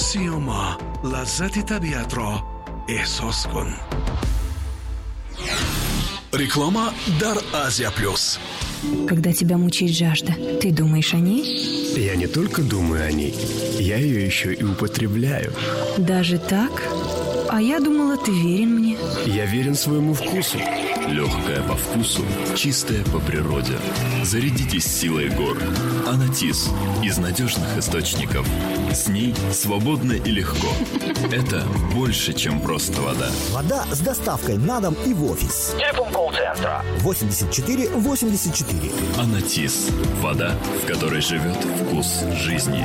سیاما لذت طبیعت را احساس کن. Реклама Дар Азия Плюс. Когда тебя мучает жажда, ты думаешь о ней? Я не только думаю о ней, я ее еще и употребляю. Даже так? А я думала, ты верен мне. Я верен своему вкусу. Легкая по вкусу, чистая по природе. Зарядитесь силой гор. Анатис из надежных источников. С ней свободно и легко. Это больше, чем просто вода. Вода с доставкой на дом и в офис. Телефон колл-центра 84 84. Анатис. Вода, в которой живет вкус жизни.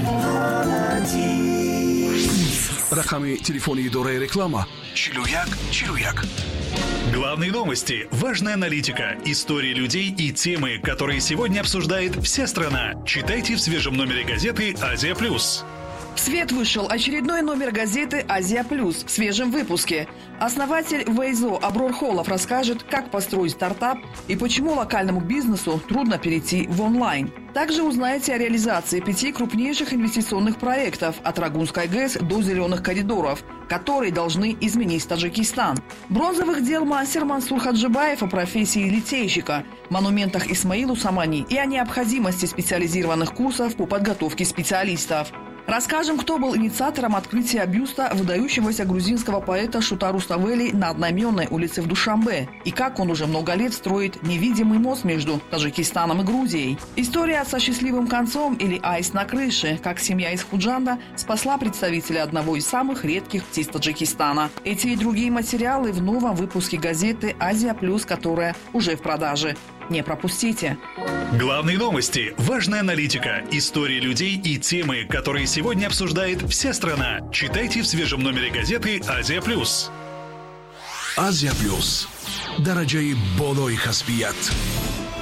Рақами телефони идораи реклама 4141. Главные новости, важная аналитика, истории людей и темы, которые сегодня обсуждает вся страна. Читайте в свежем номере газеты «Азия Плюс». В свет вышел очередной номер газеты «Азия Плюс» в свежем выпуске. Основатель Вейзо Аброр Холов расскажет, как построить стартап и почему локальному бизнесу трудно перейти в онлайн. Также узнаете о реализации 5 крупнейших инвестиционных проектов от Рагунской ГЭС до зеленых коридоров, которые должны изменить Таджикистан. Бронзовых дел мастер Мансур Хаджибаев о профессии литейщика, монументах Исмаилу Самани и о необходимости специализированных курсов по подготовке специалистов. Расскажем, кто был инициатором открытия бюста выдающегося грузинского поэта Шута Руставели на одноименной улице в Душанбе и как он уже много лет строит невидимый мост между Таджикистаном и Грузией. История со счастливым концом или аист на крыше, как семья из Худжанда спасла представителя одного из самых редких птиц Таджикистана. Эти и другие материалы в новом выпуске газеты «Азия Плюс», которая уже в продаже. Не пропустите. Главные новости, важная аналитика, истории людей и темы, которые сегодня обсуждает вся страна. Читайте в свежем номере газеты «Азия Плюс». Азия Плюс. Дараджаи болои касбият.